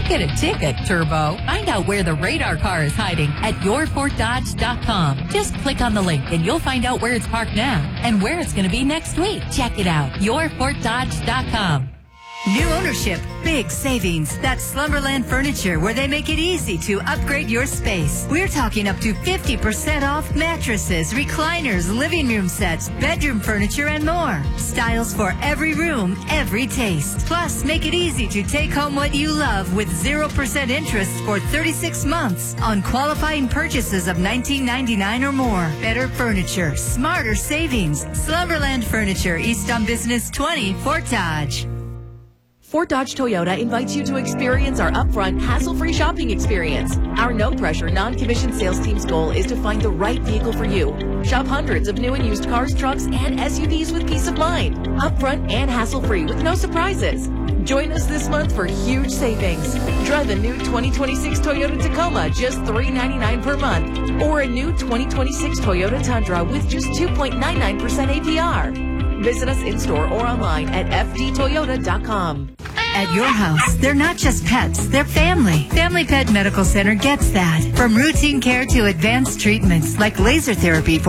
get a ticket, Turbo. Find out where the radar car is hiding at yourfortdodge.com. Just click on the link and you'll find out where it's parked now and where it's going to be next week. Check it out, yourfortdodge.com. New ownership, big savings. That's Slumberland Furniture, where they make it easy to upgrade your space. We're talking up to 50% off mattresses, recliners, living room sets, bedroom furniture, and more. Styles for every room, every taste. Plus, make it easy to take home what you love with 0% interest for 36 months on qualifying purchases of $19.99 or more. Better furniture, smarter savings. Slumberland Furniture, East on Business 20, Fort Dodge. Fort Dodge Toyota invites you to experience our upfront, hassle-free shopping experience. Our no-pressure, non-commissioned sales team's goal is to find the right vehicle for you. Shop hundreds of new and used cars, trucks, and SUVs with peace of mind. Upfront and hassle-free with no surprises. Join us this month for huge savings. Drive a new 2026 Toyota Tacoma, just $399 per month. Or a new 2026 Toyota Tundra with just 2.99% APR. Visit us in-store or online at fdtoyota.com. At your house, they're not just pets, they're family. Family Pet Medical Center gets that. From routine care to advanced treatments like laser therapy for